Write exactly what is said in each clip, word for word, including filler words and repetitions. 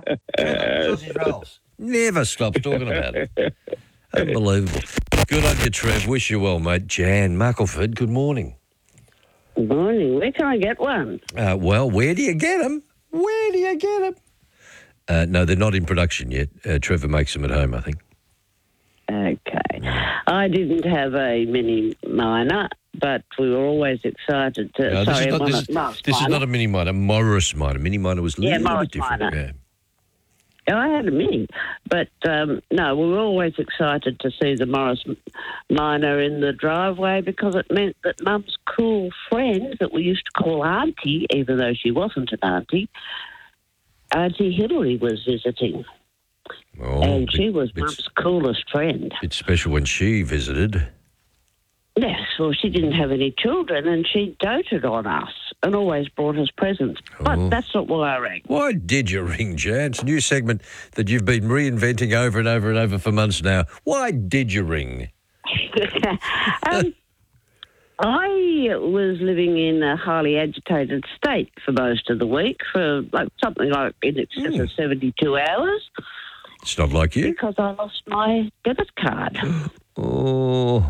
Sausage rolls. Never stops talking about it. Unbelievable. Good on you, Trev. Wish you well, mate. Jan Muckleford, good morning. Good morning. Where can I get one? Uh, well, where do you get them? Where do you get them? Uh, no, they're not in production yet. Uh, Trevor makes them at home, I think. Okay. I didn't have a mini miner, but we were always excited to... No, this sorry, is not, a this, Morris is, Morris this is miner. not a mini miner, Morris miner. Mini miner was a Yeah, little Morris bit different. miner. Yeah. Yeah, I had a mini, but um, no, we were always excited to see the Morris m- miner in the driveway because it meant that Mum's cool friend that we used to call Auntie, even though she wasn't an auntie, Auntie Hillary was visiting. Oh, and bit, she was bit, Mum's coolest friend. bit special when she visited. Yes, well, she didn't have any children and she doted on us and always brought us presents. But Oh. that's not why I rang. Why did you ring, Jan? It's a new segment that you've been reinventing over and over and over for months now. Why did you ring? um, I was living in a highly agitated state for most of the week, for like something like in excess Mm. of seventy-two hours, It's not like you. because I lost my debit card. Oh,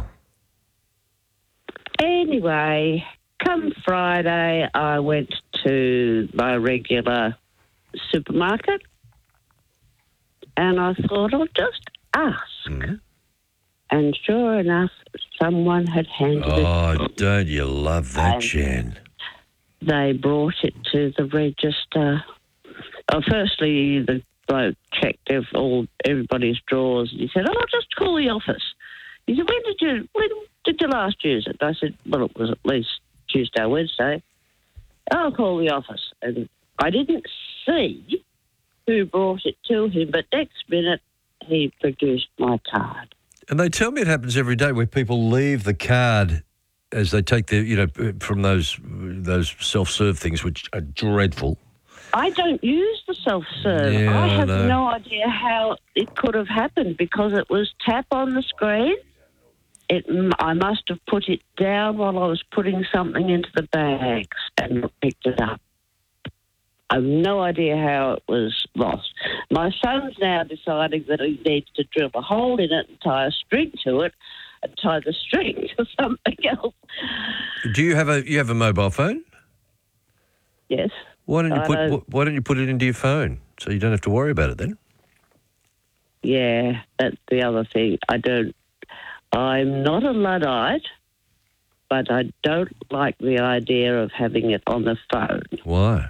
Anyway, come Friday, I went to my regular supermarket and I thought I'll just ask. Mhm. And sure enough, someone had handed it. oh, don't you love that, And- Jan? They brought it to the register. Oh, firstly, the bloke checked ev- all everybody's drawers and he said, "Oh, I'll just call the office." He said, "When did you when did you last use it?" I said, "Well, it was at least Tuesday or Wednesday." "I'll call the office." And I didn't see who brought it to him, but next minute he produced my card. And they tell me it happens every day where people leave the card as they take the, you know, from those those self-serve things, which are dreadful. I don't use the self-serve. Yeah, I have I know. no idea how it could have happened because it was tap on the screen. It, I must have put it down while I was putting something into the bags and not picked it up. I have no idea how it was lost. My son's now deciding that he needs to drill a hole in it and tie a string to it and tie the string to something else. Do you have a you have a mobile phone? Yes. Why don't you I put don't- Why don't you put it into your phone so you don't have to worry about it then? Yeah, that's the other thing. I don't. I'm not a Luddite, but I don't like the idea of having it on the phone. Why?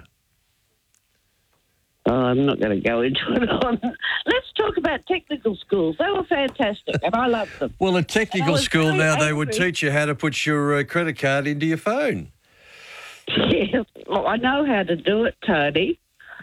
Oh, I'm not going to go into it. On. Let's talk about technical schools. They were fantastic, and I loved them. Well, at And I technical was school very now they would angry. teach you how to put your uh, credit card into your phone. Yeah, well, I know how to do it, Tony.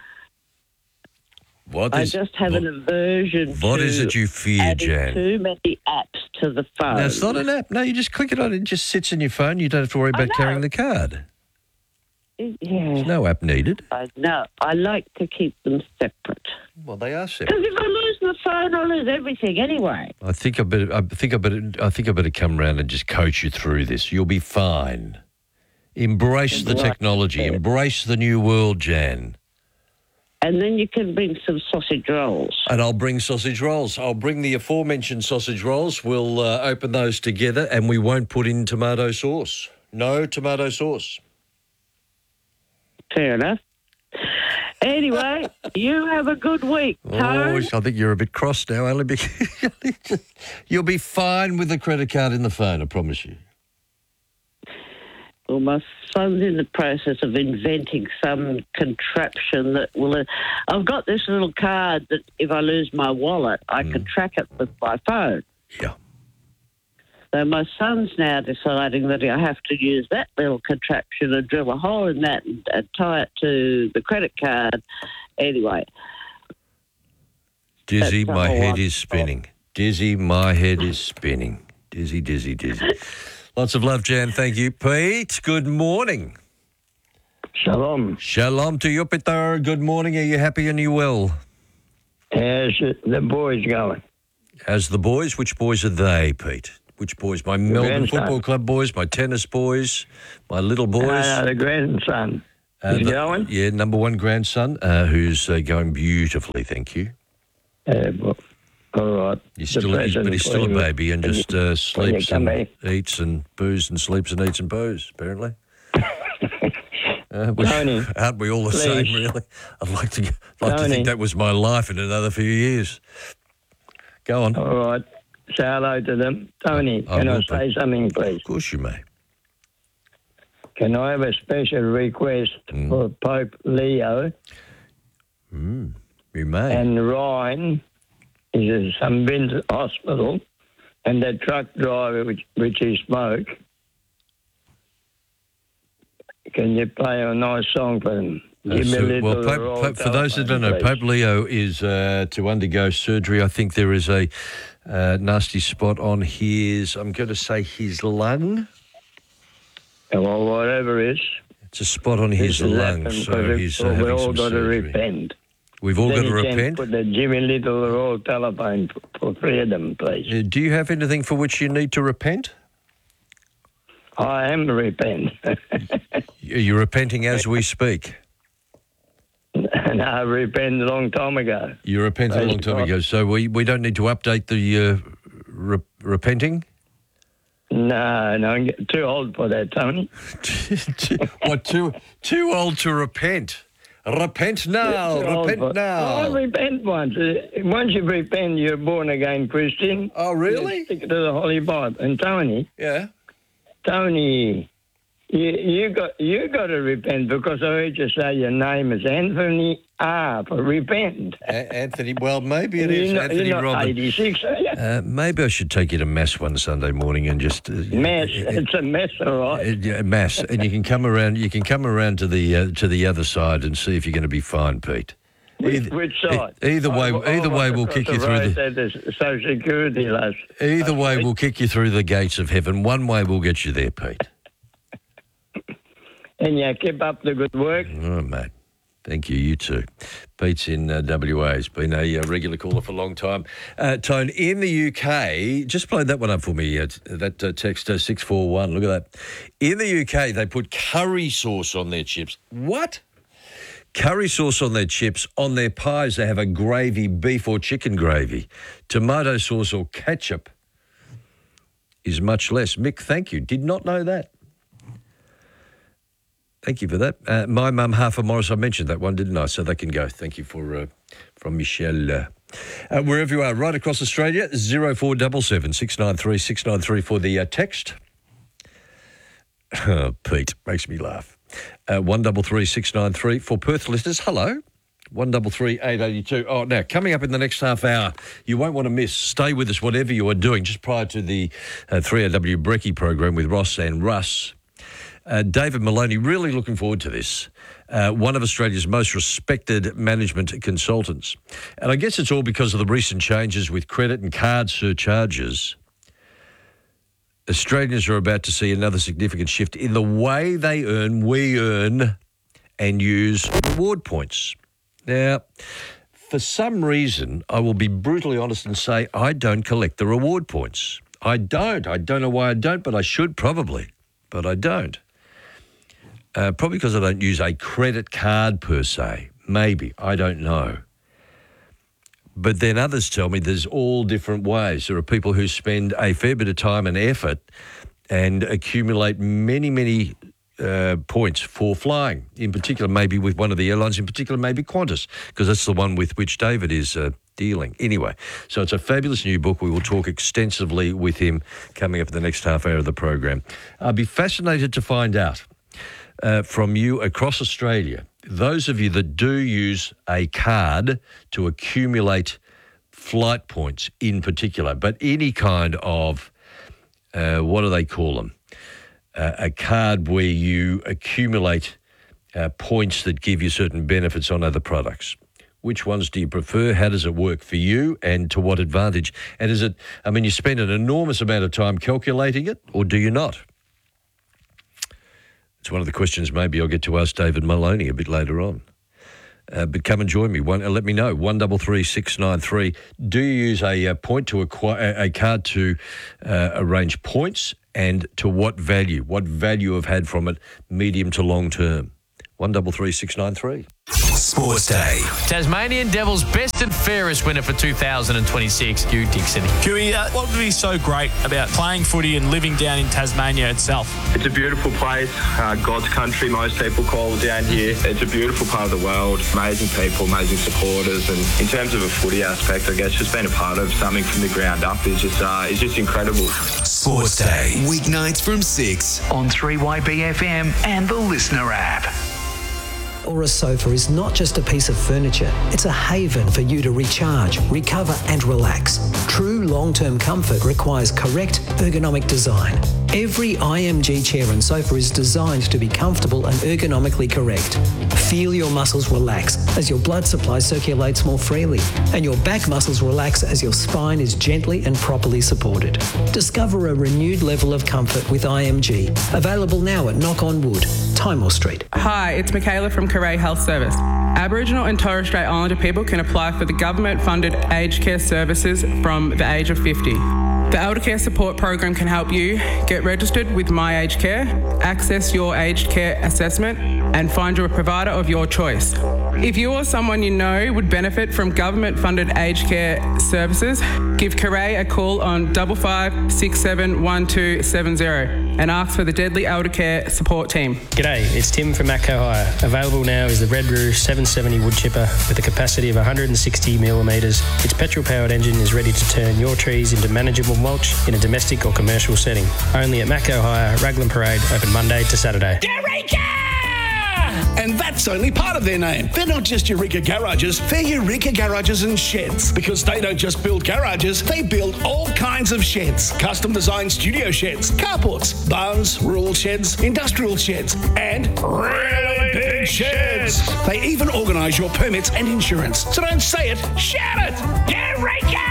What I is just have what, an aversion what to is it you fear, adding Jan? too many apps to the phone. No, it's not an app. No, you just click it on. It just sits in your phone. You don't have to worry I about know. carrying the card. Yeah, There's no app needed. I know. I like to keep them separate. Well, they are separate. Because if I lose my phone, I lose everything anyway. I think I better. I think I better. I think I better come round and just coach you through this. You'll be fine. Embrace the Right. technology. Embrace the new world, Jan. And then you can bring some sausage rolls. And I'll bring sausage rolls. I'll bring the aforementioned sausage rolls. We'll uh, open those together, and we won't put in tomato sauce. No tomato sauce. Fair enough. Anyway, you have a good week, Oh, Tone. I think you're a bit cross now, only because you'll be fine with the credit card in the phone, I promise you. Well, my son's in the process of inventing some contraption that will... Uh, I've got this little card that if I lose my wallet, I can track it with my phone. Yeah. So my son's now deciding that I have to use that little contraption and drill a hole in that and, and tie it to the credit card. Anyway, Dizzy, That's the my whole head lot. is spinning. Dizzy, my head is spinning. Dizzy, dizzy, dizzy. Lots of love, Jan. Thank you. Pete, good morning. Shalom. Shalom to you, Peter. Good morning. Are you happy and you well? How's the boys going? As the boys, which boys are they, Pete? Which boys? My Melbourne grandson. Football Club boys, my tennis boys, my little boys. No, no, the grandson. Uh, He's the- going? Yeah, number one grandson, uh, who's uh, going beautifully, thank you. Uh, well, all right. He's The still, he's, present but he's still a for you baby and when just you- uh, when you sleeps come and back. eats and boos and sleeps and eats and boos, apparently. Uh, we, Tony, aren't we all the same, please. really? I'd like to like to Tony. think that was my life in another few years. Go on. All right. Say hello to them. Tony, I can I will, say something, please? Of course you may. Can I have a special request Mm. for Pope Leo Mm, you may. and Ryan? He's at some Vincent Hospital, and that truck driver, which, which he spoke. Can you play a nice song for them? Uh, Give me a so- little well, Pope, roll Pope, for those that don't know, telephone, Pope Leo is uh, to undergo surgery. I think there is a uh, nasty spot on his, I'm going to say his lung. please. Well, whatever it is. It's a spot on his this has lung, happened so because he's we- uh, we having all some got to surgery. repent. We've all Then got to you can repent. put the Jimmy Little roll telephone for, for three of them, please. Uh, do you have anything for which you need to repent? I am repent. You're repenting as we speak. And I repent a long time ago. You repented a Praise long time God. ago, so we, we don't need to update the uh, re- repenting? No, no, I'm getting too old for that, Tony. What, too, too old to repent? Repent now, Too old repent for- I now. repent once. Uh, Once you repent, you're born again Christian. Oh, really? You stick to the Holy Bible. And Tony, Yeah. Tony, you, you got you got to repent because I heard you say your name is Anthony R. for repent. A- Anthony, well, maybe it is You're not, Anthony you're not Robin. eighty-six, are you? Uh, maybe I should take you to Mass one Sunday morning and just... Uh, Mess. It's a mess, all Uh, right. yeah, Mass, and you can come around. You can come around to the uh, to the other side and see if you're going to be fine, Pete. Which, Either- which side? e- either way- I- I either way walked we'll across kick you through road the- at the Social Security last. Either last way, week. we'll kick you through the gates of heaven. One way, we'll get you there, Pete. And you keep up the good work. Oh, mate. Thank you. You too. Pete's in uh, W A. He's been a uh, regular caller for a long time. Uh, Tone, in the U K, just play that one up for me, uh, that uh, text uh, six four one. Look at that. In the U K, they put curry sauce on their chips. What? Curry sauce on their chips. On their pies, they have a gravy, beef or chicken gravy. Tomato sauce or ketchup is much less. Mick, thank you. Did not know that. Thank you for that. Uh, my mum, half a Morris, I mentioned that one, didn't I? So they can go. Thank you for uh, from Michelle. Uh, uh, wherever you are, right across Australia, zero four seven seven, six nine three, six nine three for the uh, text. Oh, Pete, makes me laugh. Uh, one double three six nine three for Perth listeners. Hello. One double three eight eighty two. Oh, now coming up in the next half hour, you won't want to miss. Stay with us, whatever you are doing. Just prior to the uh, three A W Brekkie program with Ross and Russ. Uh, David Maloney, really looking forward to this. Uh, one of Australia's most respected management consultants. And I guess it's all because of the recent changes with credit and card surcharges. Australians are about to see another significant shift in the way they earn, we earn, and use reward points. Now, for some reason, I will be brutally honest and say I don't collect the reward points. I don't. I don't know why I don't, but I should probably. But I don't. Uh, probably because I don't use a credit card per se. Maybe. I don't know. But then others tell me there's all different ways. There are people who spend a fair bit of time and effort and accumulate many, many uh, points for flying, in particular maybe with one of the airlines, in particular maybe Qantas, because that's the one with which David is uh, dealing. Anyway, so it's a fabulous new book. We will talk extensively with him coming up in the next half hour of the program. I'll be fascinated to find out uh, from you across Australia, those of you that do use a card to accumulate flight points in particular, but any kind of, uh, what do they call them? Uh, a card where you accumulate uh, points that give you certain benefits on other products. Which ones do you prefer? How does it work for you and to what advantage? And is it, I mean, you spend an enormous amount of time calculating it or do you not? It's one of the questions maybe I'll get to ask David Maloney a bit later on. Uh, but come and join me. One, uh, let me know. One double three six nine three. Do you use a, uh point to acquire a card to uh, arrange points, and to what value? What value have had from it, medium to long term? one three three six nine three. Sports Day. Tasmanian Devils best and fairest winner for two thousand twenty-six, Hugh Dixon. Huey, uh, what would be so great about playing footy and living down in Tasmania itself? It's a beautiful place, uh, God's country, most people call it down here. It's a beautiful part of the world, amazing people, amazing supporters, and in terms of a footy aspect, I guess just being a part of something from the ground up is just uh, is just incredible. Sports Day, weeknights from six on three Y B F M and the Listener app. Aura Sofa is not just a piece of furniture, it's a haven for you to recharge, recover and relax. True long-term comfort requires correct ergonomic design. Every I M G chair and sofa is designed to be comfortable and ergonomically correct. Feel your muscles relax as your blood supply circulates more freely, and your back muscles relax as your spine is gently and properly supported. Discover a renewed level of comfort with I M G. Available now at Knock on Wood, Timor Street. Hi, it's Michaela from Carray Health Service. Aboriginal and Torres Strait Islander people can apply for the government-funded aged care services from the age of fifty. The Elder Care Support Program can help you get registered with My Aged Care, access your aged care assessment, and find your provider of your choice. If you or someone you know would benefit from government-funded aged care services, give Carray a call on five five six seven one two seven zero and ask for the Deadly Elder Care Support Team. G'day, it's Tim from Matco Hire. Available now is the Red Roo seven seventy wood chipper with a capacity of one hundred sixty millimetres. Its petrol-powered engine is ready to turn your trees into manageable mulch in a domestic or commercial setting. Only at Matco Hire, Raglan Parade, open Monday to Saturday. Eureka! And that's only part of their name. They're not just Eureka Garages, they're Eureka Garages and Sheds. Because they don't just build garages, they build all kinds of sheds. Custom designed studio sheds, carports, barns, rural sheds, industrial sheds, and really big sheds. They even organise your permits and insurance. So don't say it, shout it! Eureka!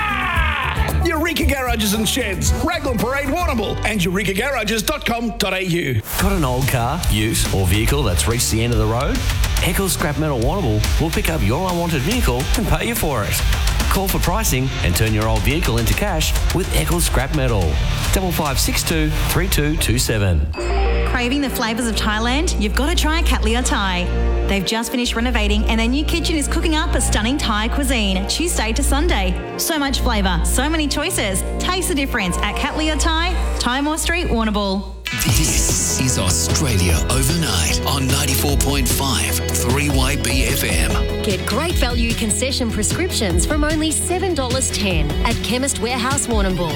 Eureka Garages and Sheds, Raglan Parade, Warrnambool, and eureka garages dot com dot a u. Got an old car, ute, or vehicle that's reached the end of the road? Eccles Scrap Metal Warrnambool will pick up your unwanted vehicle and pay you for it. Call for pricing and turn your old vehicle into cash with Eccles Scrap Metal. five five six two three two two seven. Craving the flavours of Thailand? You've got to try Katlia Thai. They've just finished renovating and their new kitchen is cooking up a stunning Thai cuisine, Tuesday to Sunday. So much flavour, so many choices. Taste the difference at Katlia Thai, Timor Street, Warrnambool. This is Australia Overnight on ninety-four point five three Y B F M. Get great value concession prescriptions from only seven dollars ten at Chemist Warehouse Warrnambool.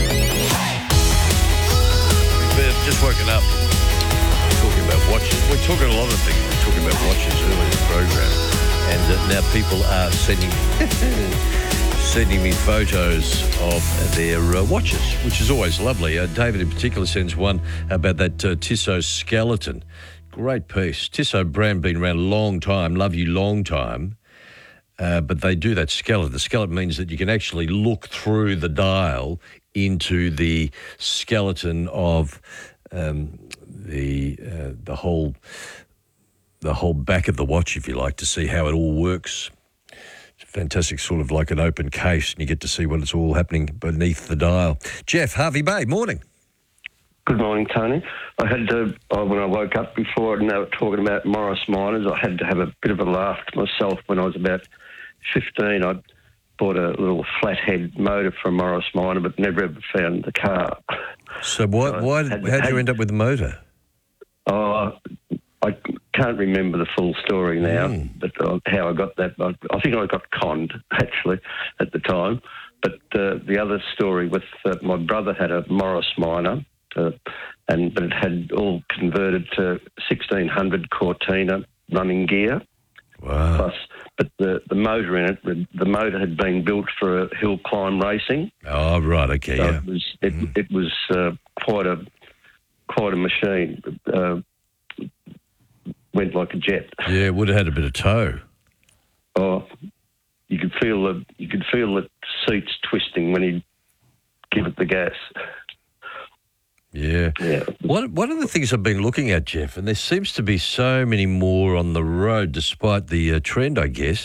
We've just woken up talking about watches. We're talking a lot of things. We're talking about watches earlier in the program. And uh, now people are sending sending me photos of their uh, watches, which is always lovely. Uh, David in particular sends one about that uh, Tissot skeleton. Great piece. Tissot brand been around a long time. Love you long time. Uh, but they do that skeleton. The skeleton means that you can actually look through the dial into the skeleton of um, the uh, the whole the whole back of the watch, if you like, to see how it all works. It's fantastic, sort of like an open case, and you get to see what it's all happening beneath the dial. Jeff, Harvey Bay, morning. Good morning, Tony. I had to, uh, when I woke up before and they were talking about Morris Minors, I had to have a bit of a laugh to myself. When I was about fifteen, I bought a little flathead motor from Morris Minor, but never ever found the car. So why, why, how did you end up with the motor? Oh, I can't remember the full story now, mm. but uh, how I got that. I, I think I got conned, actually, at the time. But uh, the other story with uh, my brother had a Morris Minor, uh, and but it had all converted to sixteen hundred Cortina running gear. Wow. Plus, but the, the motor in it, the motor had been built for a hill climb racing. Oh, right, okay, so yeah. It was, it, mm. it was uh, quite a quite a machine. Uh, went like a jet. Yeah, it would have had a bit of toe. Oh, you could feel the you could feel the seats twisting when he'd give it the gas. Yeah. yeah. One, one of the things I've been looking at, Jeff, and there seems to be so many more on the road despite the uh, trend, I guess,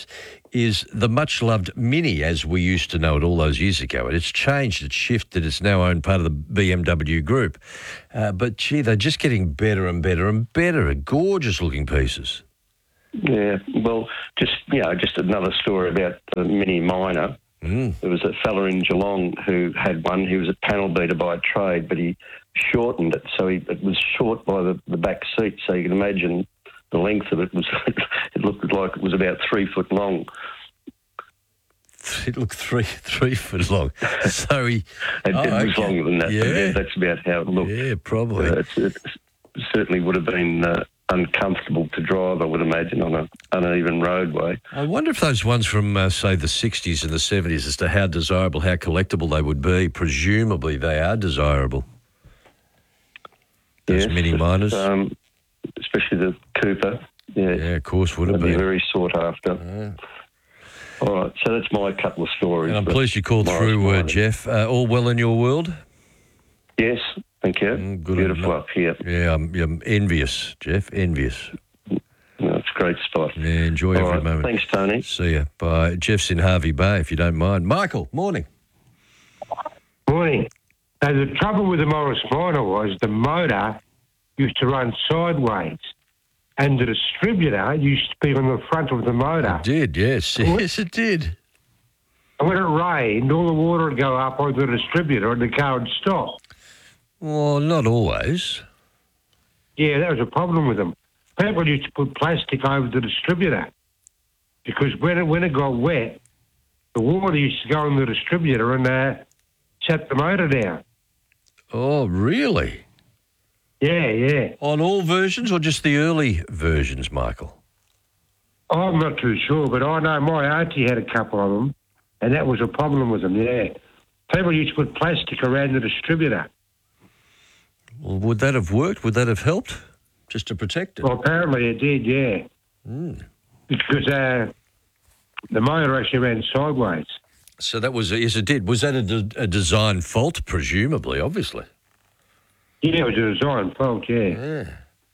is the much-loved Mini as we used to know it all those years ago. And it's changed, it's shifted, it's now owned part of the B M W group. Uh, but, gee, they're just getting better and better and better. Gorgeous-looking pieces. Yeah, well, just, you know, just another story about the Mini Minor. Mm. There was a fella in Geelong who had one. He was a panel beater by trade, but he shortened it, so he, it was short by the, the back seat, so you can imagine the length of it was, it looked like it was about three foot long. It looked three three foot long. So he... It, oh, it was okay. longer than that, Yeah. but yeah, that's about how it looked. Yeah, probably. Uh, it's, it certainly would have been uh, uncomfortable to drive, I would imagine, on an uneven roadway. I wonder if those ones from, uh, say, the sixties and the seventies, as to how desirable, how collectible they would be. Presumably they are desirable. Those Yes, Mini Minors. Um, especially the Cooper. Yeah, yeah, of course, would have be been. very sought after. Yeah. All right, so that's my couple of stories. And I'm but pleased you called Morris through, uh, Minor. Jeff. Uh, all well in your world? Yes, thank you. Mm, good Beautiful enough. up here. Yeah, I'm, I'm envious, Jeff, envious. No, it's a great spot. Yeah, enjoy All every right, moment. thanks, Tony. See ya. Bye. Jeff's in Harvey Bay, if you don't mind. Michael, morning. Morning. Now, the trouble with the Morris Minor was the motor used to run sideways, and the distributor used to be on the front of the motor. It did, yes. Yes, it did. And when it rained, all the water would go up onto the distributor and the car would stop. Well, not always. Yeah, that was a problem with them. People used to put plastic over the distributor because when it, when it got wet, the water used to go in the distributor and uh, shut the motor down. Oh, really? Yeah, yeah. On all versions or just the early versions, Michael? I'm not too sure, but I know my auntie had a couple of them, and that was a problem with them, yeah. People used to put plastic around the distributor. Well, would that have worked? Would that have helped? Just to protect it? Well, apparently it did, yeah. Mm. Because uh, the motor actually ran sideways. So that was, yes, it did. Was that a, de- a design fault? Presumably, obviously. Yeah, it was a design fault, yeah. Yeah.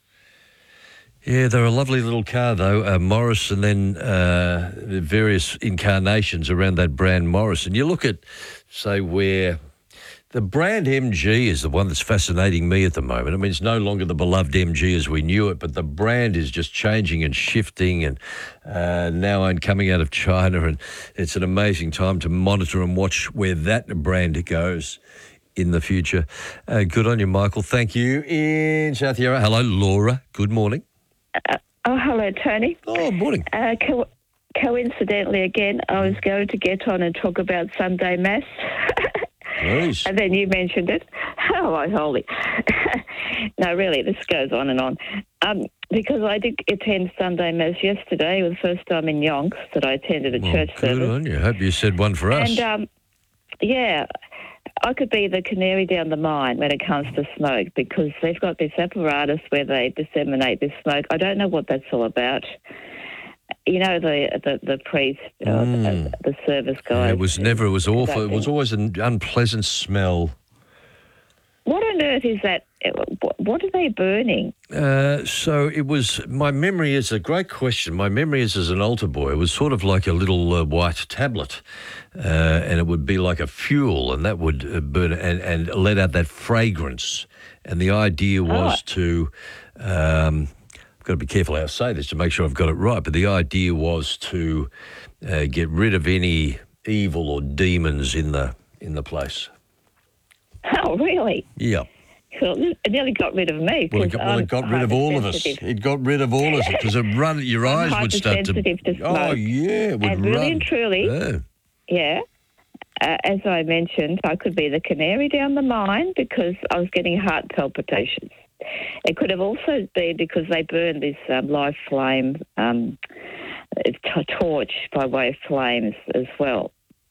Yeah, they're a lovely little car, though, uh, Morris, and then uh, the various incarnations around that brand Morris. And you look at, say, where the brand M G is the one that's fascinating me at the moment. I mean, it's no longer the beloved M G as we knew it, but the brand is just changing and shifting, and uh, now I'm coming out of China, and it's an amazing time to monitor and watch where that brand goes in the future. Uh, good on you, Michael. Thank you. In South Yarra. Hello, Laura. Good morning. Uh, oh, hello, Tony. Oh, morning. Uh, co- coincidentally, again, I was going to get on and talk about Sunday Mass. Please. And then you mentioned it. Oh, my holy. No, really, this goes on and on. Um, because I did attend Sunday Mass yesterday. It was the first time in Yonks that I attended a Well, church good service. on you. Hope you said one for us. And, um, yeah, I could be the canary down the mine when it comes to smoke because they've got this apparatus where they disseminate this smoke. I don't know what that's all about. You know, the the, the priest, uh, Mm. the, the service guy. Yeah, it was never, it was awful. It was always an unpleasant smell. What on earth is that? What are they burning? Uh, so it was, my memory is a great question. My memory is as an altar boy, it was sort of like a little uh, white tablet, uh, and it would be like a fuel, and that would uh, burn and, and let out that fragrance. And the idea was Oh. to, um, I've got to be careful how I say this to make sure I've got it right, but the idea was to uh, get rid of any evil or demons in the in the place. Oh, really? Yeah. Well, it nearly got rid of me. Well, it 'cause got, well, I'm it got rid of all of us. hypersensitive. It got rid of all of us because it run. Your I'm eyes would start to. hypersensitive to Oh smoke. yeah, it would and run. really and truly, Yeah. yeah. Uh, as I mentioned, I could be the canary down the mine because I was getting heart palpitations. It could have also been because they burned this um, live flame um, t- torch by way of flames as well.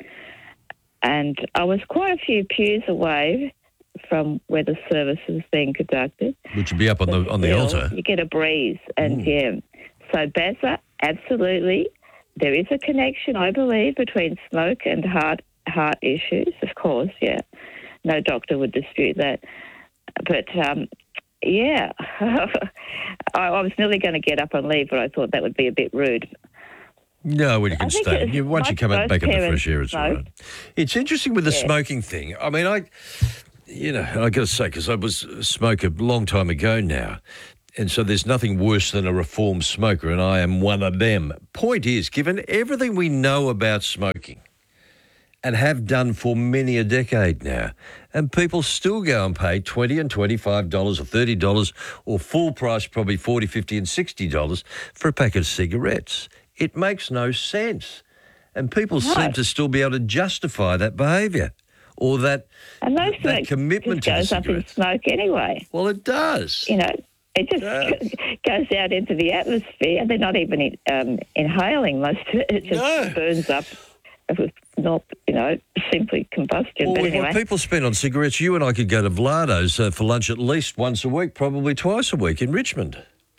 And I was quite a few pews away from where the service was being conducted. Which would be up on the on the Still, altar. You get a breeze, and Mm. yeah. So Bazza, absolutely, there is a connection, I believe, between smoke and heart heart issues. Of course, yeah, no doctor would dispute that. But um, yeah, I, I was nearly going to get up and leave, but I thought that would be a bit rude. No, when you can I think stay. it's You, once you most- come out most back in the parents fresh air, it's all smoke. right. It's interesting with the Yeah. smoking thing. I mean, I, you know, I got to say, because I was a smoker a long time ago now, and so there's nothing worse than a reformed smoker, and I am one of them. Point is, given everything we know about smoking, and have done for many a decade now, and people still go and pay twenty dollars and twenty-five dollars or thirty dollars or full price, probably forty dollars, fifty dollars and sixty dollars for a packet of cigarettes. It makes no sense. And people No. seem to still be able to justify that behaviour or that, And most that smoke commitment to just the goes up in cigarettes. smoke anyway. Well, it does. You know, it just goes out into the atmosphere. They're not even in, um, inhaling most of it. It just burns up with not, you know, simply combustion. Well, but with anyway. what people spend on cigarettes, you and I could go to Vlado's uh, for lunch at least once a week, probably twice a week in Richmond.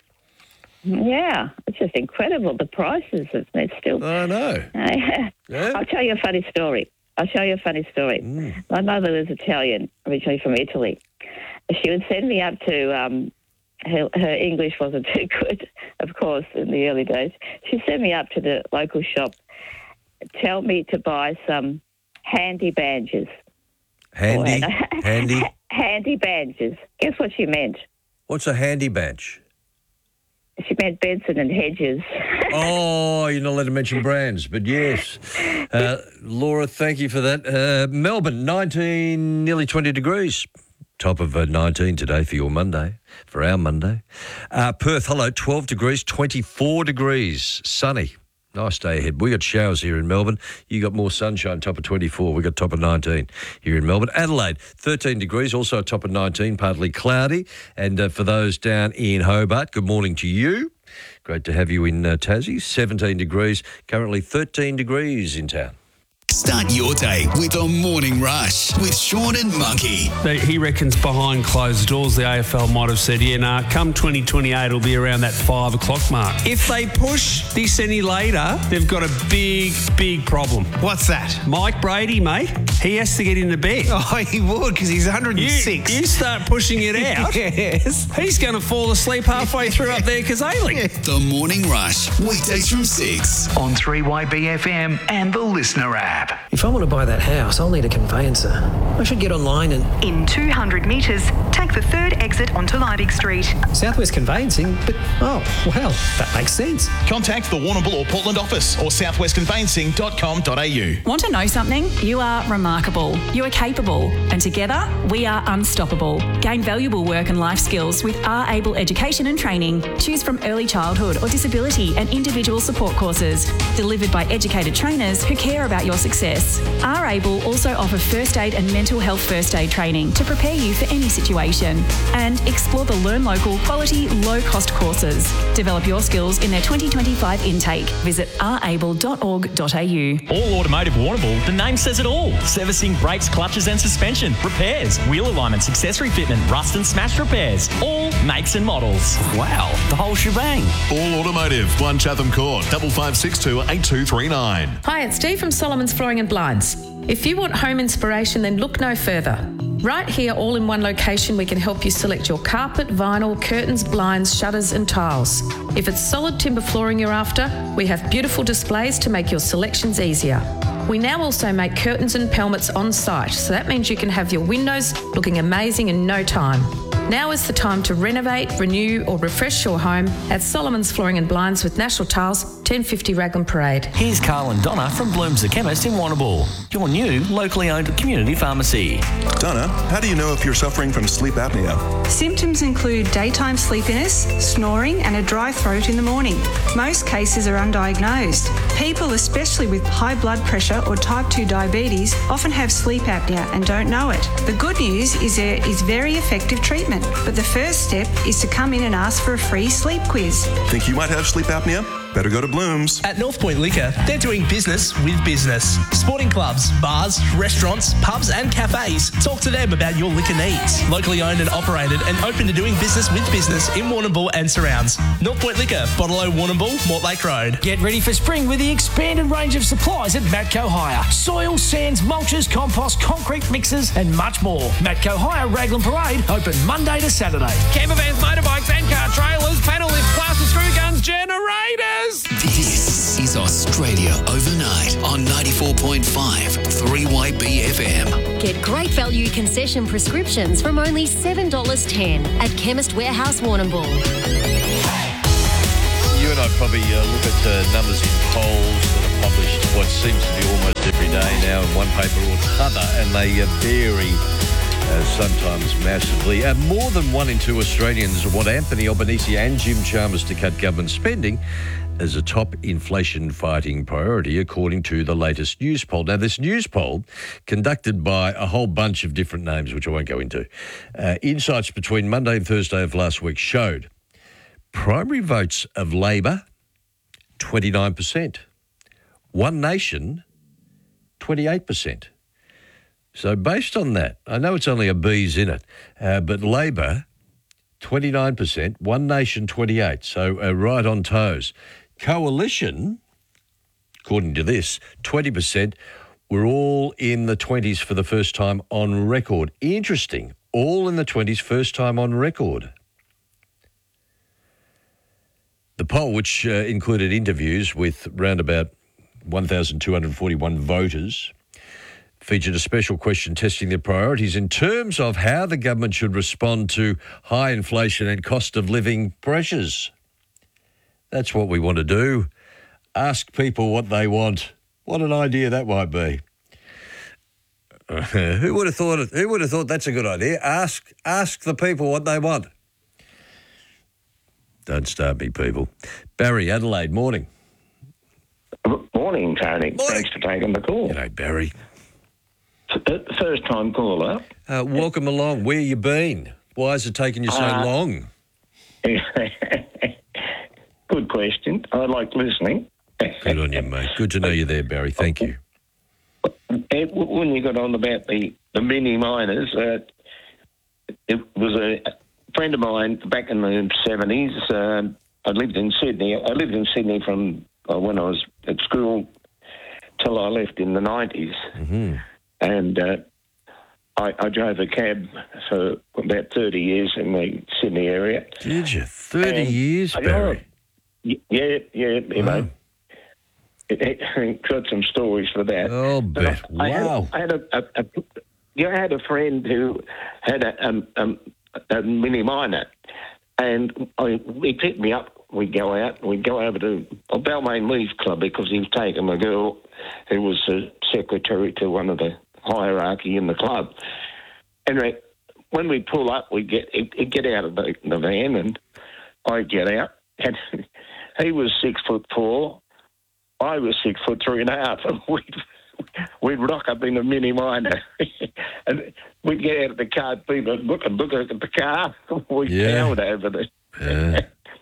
Yeah, it's just incredible. The prices, of- they're still... I know. Yeah. I'll tell you a funny story. I'll show you a funny story. Mm. My mother was Italian, originally from Italy. She would send me up to... Um, her, her English wasn't too good, of course, in the early days. She'd send me up to the local shop, tell me to buy some handy badges. Handy? Or- handy? handy badges. Guess what she meant? What's a handy badge? She meant Benson and Hedges. Oh, you're not allowed to mention brands, but yes. Uh, Laura, thank you for that. Uh, Melbourne, nineteen, nearly twenty degrees. Top of uh, nineteen today for your Monday, for our Monday. Uh, Perth, hello, twelve degrees, twenty-four degrees, sunny. Nice day ahead. We got showers here in Melbourne. You got more sunshine, top of twenty-four. We got top of nineteen here in Melbourne. Adelaide, thirteen degrees, also top of nineteen, partly cloudy. And uh, for those down in Hobart, good morning to you. Great to have you in uh, Tassie. seventeen degrees, currently thirteen degrees in town. Start your day with the Morning Rush with Sean and Monkey. They, he reckons behind closed doors, the A F L might have said, yeah, nah, come twenty twenty-eight, it'll be around that five o'clock mark. If they push this any later, they've got a big, big problem. What's that? Mike Brady, mate, he has to get into bed. Oh, he would, because he's one hundred six. You, you start pushing it out, yes. He's going to fall asleep halfway through up there, Kazailing. The Morning Rush, weekdays from six on three Y B F M and the Listener app. If I want to buy that house, I'll need a conveyancer. I should get online and... In two hundred metres, take the third exit onto Liebig Street. Southwest Conveyancing? But, oh, well, that makes sense. Contact the Warrnambool or Portland office or southwest conveyancing dot com dot a u. Want to know something? You are remarkable. You are capable. And together, we are unstoppable. Gain valuable work and life skills with R Able Education and Training. Choose from early childhood or disability and individual support courses. Delivered by educated trainers who care about your success. R Able also offer first aid and mental health first aid training to prepare you for any situation. And explore the Learn Local quality, low-cost courses. Develop your skills in their twenty twenty-five intake. Visit r able dot org dot a u. All Automotive Warrnambool, the name says it all. Servicing brakes, clutches and suspension, repairs, wheel alignments, accessory fitment, rust and smash repairs. All makes and models. Wow, the whole shebang. All Automotive, one Chatham Court, double five six two eight two three nine. Hi, it's Dee from Solomon's Flooring and Blinds. If you want home inspiration, then look no further. Right here, all in one location, we can help you select your carpet, vinyl, curtains, blinds, shutters and tiles. If it's solid timber flooring you're after, we have beautiful displays to make your selections easier. We now also make curtains and pelmets on site, so that means you can have your windows looking amazing in no time. Now is the time to renovate, renew or refresh your home at Solomon's Flooring and Blinds with National Tiles, ten fifty Raglan Parade. Here's Carl and Donna from Bloom's the Chemist in Warrnambool, your new locally owned community pharmacy. Donna, how do you know if you're suffering from sleep apnea? Symptoms include daytime sleepiness, snoring and a dry throat in the morning. Most cases are undiagnosed. People, especially with high blood pressure or type two diabetes, often have sleep apnea and don't know it. The good news is there is very effective treatment, but the first step is to come in and ask for a free sleep quiz. Think you might have sleep apnea? Better go to Bloom's. At North Point Liquor, they're doing business with business. Sporting clubs, bars, restaurants, pubs and cafes. Talk to them about your liquor needs. Locally owned and operated and open to doing business with business in Warrnambool and surrounds. North Point Liquor, Bottle O Warrnambool, Mortlake Road. Get ready for spring with the expanded range of supplies at Matco Hire. Soil, sands, mulches, compost, concrete mixers and much more. Matco Hire Raglan Parade, open Monday to Saturday. Camper vans, motorbikes and car trailers, panel lifts, plaster screw guns, generators. boys. This is Australia Overnight on ninety-four point five three Y B F M. Get great value concession prescriptions from only seven dollars ten at Chemist Warehouse Warrnambool. You and I probably uh, look at uh, numbers in polls that are published what seems to be almost every day now in one paper or another, and they uh, vary uh, sometimes massively. Uh, more than one in two Australians want Anthony Albanese and Jim Chalmers to cut government spending as a top inflation-fighting priority, according to the latest news poll. Now, this news poll, conducted by a whole bunch of different names, which I won't go into, uh, insights between Monday and Thursday of last week showed primary votes of Labor, twenty-nine percent. One Nation, twenty-eight percent. So based on that, I know it's only a B's in it, uh, but Labor, twenty-nine percent, One Nation, twenty-eight. So uh, right on toes. Coalition, according to this, twenty percent. We're all in the twenties for the first time on record. Interesting. All in the twenties, first time on record. The poll, which uh, included interviews with round about one thousand two hundred forty-one voters, featured a special question testing their priorities in terms of how the government should respond to high inflation and cost of living pressures. That's what we want to do. Ask people what they want. What an idea that might be. Uh, who would have thought it? Who would have thought that's a good idea? Ask, ask the people what they want. Don't start me, people. Barry, Adelaide, morning. Morning, Tony. Morning. Thanks for taking the call. G'day, Barry. First time caller. Uh, welcome along. Where you been? Why has it taken you so uh, long? Good question. I like listening. Good on you, mate. Good to know you're there, Barry. Thank you. When you got on about the, the mini miners, uh, it was a friend of mine back in the seventies. Um, I lived in Sydney. I lived in Sydney from uh, when I was at school till I left in the nineties. Mm-hmm. And uh, I, I drove a cab for about thirty years in the Sydney area. Did you? thirty and years, I, Barry? Yeah, yeah, you wow. know. It, it, got some stories for that. Oh, bet. I, Wow. I had, I had a, a, a, you know, I had a friend who had a, um, um, a mini miner, and I, he picked me up. We'd go out, we'd go over to a Balmain Leaf Club because he was taking a girl who was a secretary to one of the hierarchy in the club. Anyway, when we pull up, we get he'd get out of the, the van, and I get out, and he was six foot four. I was six foot three and a half, and we'd, we'd rock up in a mini miner, and we'd get out of the car, people look and look at the car, we Yeah. powered over there. Yeah.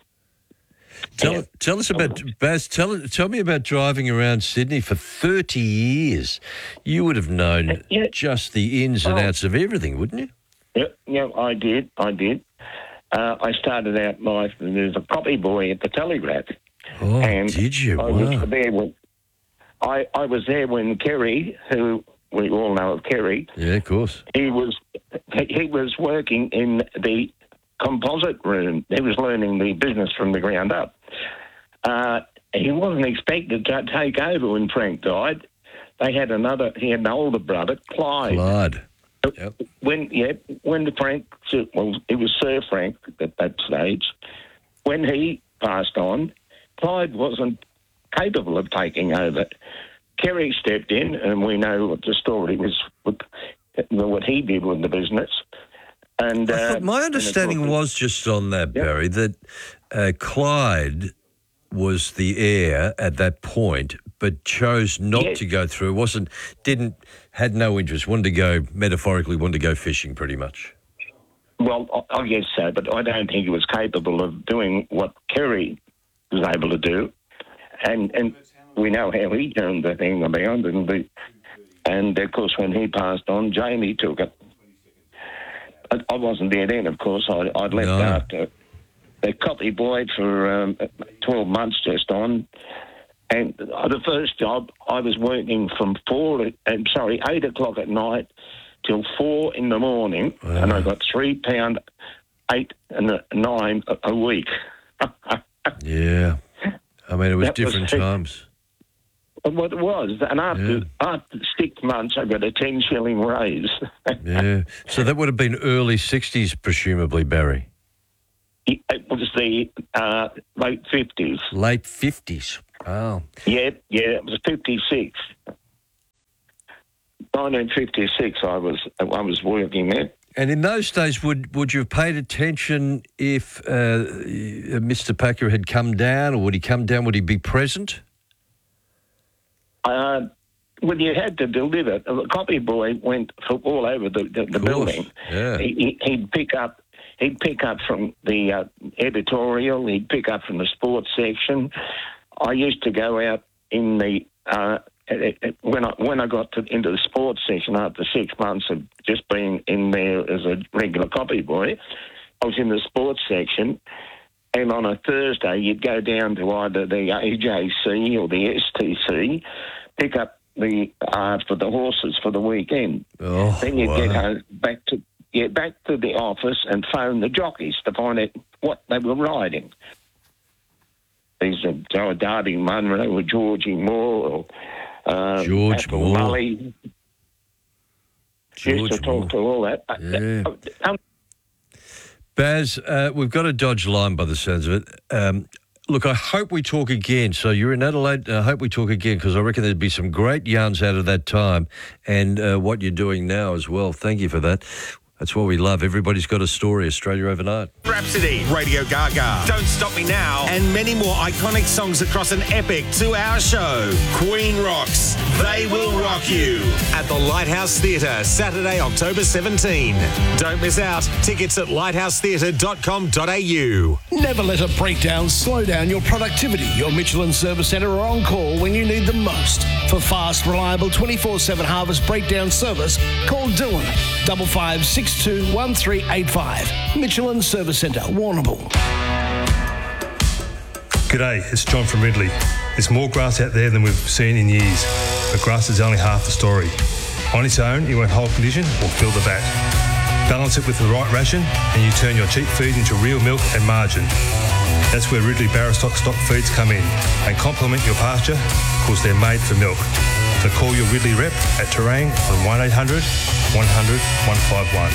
Tell, tell us about, Baz, tell, tell me about driving around Sydney for thirty years. You would have known Yeah. just the ins and Oh. outs of everything, wouldn't you? Yeah, yeah, I did, I did. Uh, I started out life as a copy boy at the Telegraph. Oh, and did you? I Wow. was there when I, I was there when Kerry, who we all know of Kerry, Yeah, of course. he was he was working in the composite room. He was learning the business from the ground up. Uh, he wasn't expected to take over when Frank died. They had another. He had an older brother, Clyde. Clyde. Yep. When yeah, when the Frank, well, it was Sir Frank at that stage. When he passed on, Clyde wasn't capable of taking over. Kerry stepped in, and we know what the story was, with, what he did with the business. And I uh, thought my understanding and was just on that, Barry, that uh, Clyde was the heir at that point, but chose not Yes. to go through. wasn't didn't had no interest. Wanted to go metaphorically. Wanted to go fishing, pretty much. Well, I I guess so, but I don't think he was capable of doing what Kerry was able to do. And and we know how he turned the thing around. And, the, and of course, when he passed on, Jamie took it. I, I wasn't there then, of course. I, I'd left No. after the copy boy for um, twelve months just on. And the first job, I was working from four, I'm sorry, eight o'clock at night till four in the morning, Wow. and I got three pound eight and nine a, a week. Yeah. I mean, it was That was different it. times. What it was, and after Yeah. after six months, I got a ten shilling raise. Yeah. So that would have been early sixties, presumably, Barry. It was the uh, late fifties. Late fifties. Wow. Yeah, yeah, it was fifty-six. nineteen fifty-six. I was I was working there. And in those days, would would you have paid attention if uh, Mister Packer had come down, or would he come down? Would he be present? Uh, when you had to deliver, the copy boy went for all over the, the, the building. Yeah. He, he, he'd pick up. He'd pick up from the uh, editorial. He'd pick up from the sports section. I used to go out in the uh, when I when I got to, into the sports section after six months of just being in there as a regular copy boy. I was in the sports section. And on a Thursday, you'd go down to either the A J C or the S T C, pick up the uh, for the horses for the weekend. Oh, then you'd wow. get home, back to yeah back to the office and phone the jockeys to find out what they were riding. These are Joe Darby Munro or Georgie Moore or um, George Apple Moore. Mully. George Used to talk Moore. to all that. Yeah. Um, Baz, uh, we've got to dodge line by the sounds of it. Um, look, I hope we talk again. So you're in Adelaide. I hope we talk again because I reckon there'd be some great yarns out of that time and uh, what you're doing now as well. Thank you for that. That's what we love. Everybody's got a story. Australia Overnight. Rhapsody, Radio Gaga, Don't Stop Me Now, and many more iconic songs across an epic two-hour show. Queen rocks. They Will Rock You at the Lighthouse Theatre, Saturday, October seventeenth. Don't miss out. Tickets at lighthouse theatre dot com dot a u. Never let a breakdown slow down your productivity. Your Michelin Service Centre are on call when you need them most. For fast, reliable twenty-four seven Harvest breakdown service, call Dylan, double five six two one three eight five. Michelin Service Centre, Warrnambool. G'day, it's John from Ridley. There's more grass out there than we've seen in years, but grass is only half the story. On its own, it won't hold condition or fill the vat. Balance it with the right ration and you turn your cheap feed into real milk and margin. That's where Ridley Barrostock stock feeds come in and complement your pasture because they're made for milk. So call your Ridley rep at Terang on one eight hundred one hundred one five one.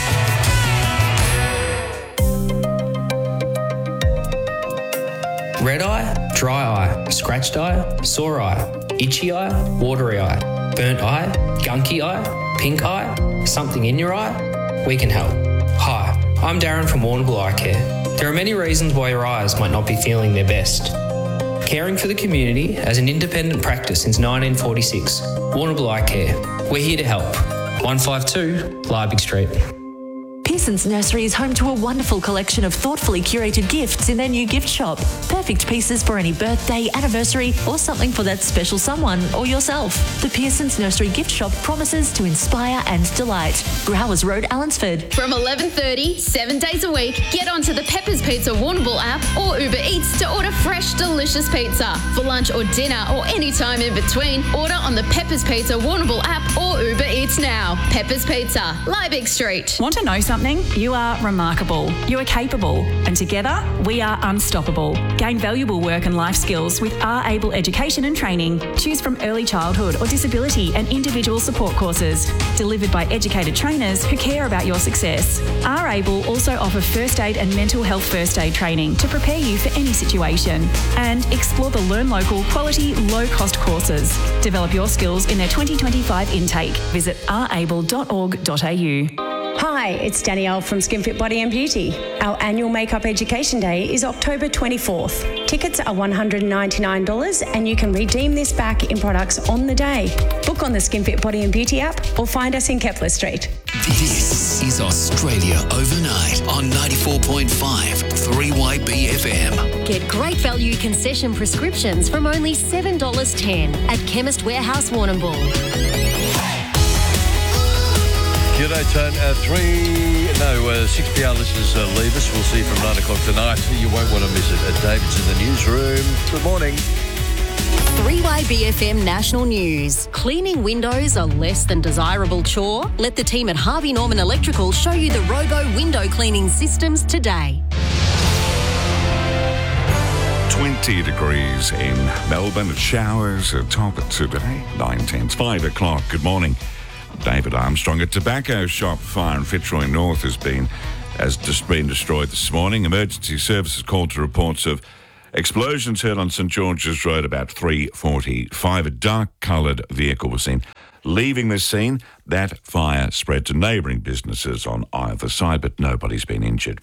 Red eye, dry eye, scratched eye, sore eye, itchy eye, watery eye, burnt eye, gunky eye, pink eye, something in your eye? We can help. Hi, I'm Darren from Warrnambool Eye Care. There are many reasons why your eyes might not be feeling their best. Caring for the community as an independent practice since nineteen forty-six, Warrnambool Eye Care. We're here to help. one five two Liebig Street. Pearson's Nursery is home to a wonderful collection of thoughtfully curated gifts in their new gift shop. Perfect pieces for any birthday, anniversary, or something for that special someone or yourself. The Pearson's Nursery gift shop promises to inspire and delight. Growers Road, Allensford. From eleven thirty, seven days a week, get onto the Peppers Pizza Warrnambool app or Uber Eats to order fresh, delicious pizza. For lunch or dinner or any time in between, order on the Peppers Pizza Warrnambool app or Uber Eats now. Peppers Pizza, Liebig Street. Want to know something? You are remarkable. You are capable. And together, we are unstoppable. Gain valuable work and life skills with R Able Education and Training. Choose from early childhood or disability and individual support courses. Delivered by educated trainers who care about your success. R Able also offer first aid and mental health first aid training to prepare you for any situation. And explore the Learn Local quality, low-cost courses. Develop your skills in their twenty twenty-five intake. Visit r able dot org dot a u. Hi, it's Danielle from SkinFit Body and Beauty. Our annual Makeup Education Day is October twenty-fourth. Tickets are one hundred ninety-nine dollars and you can redeem this back in products on the day. Book on the SkinFit Body and Beauty app or find us in Kepler Street. This is Australia Overnight on ninety-four point five three Y B F M. Get great value concession prescriptions from only seven dollars ten at Chemist Warehouse Warrnambool. G'day, Tone. Uh, three, no, uh, six P R listeners uh, leave us. We'll see you from nine o'clock tonight. You won't want to miss it. Uh, David's in the newsroom. Good morning. three Y B F M National News. Cleaning windows a less than desirable chore? Let the team at Harvey Norman Electrical show you the Robo window cleaning systems today. twenty degrees in Melbourne. Showers are top of today, nine ten. It's five o'clock. Good morning. David Armstrong. A tobacco shop fire in Fitzroy North has been has just been destroyed this morning. Emergency services called to reports of explosions heard on St George's Road about three forty-five. A dark-coloured vehicle was seen leaving the scene. That fire spread to neighbouring businesses on either side, but nobody's been injured.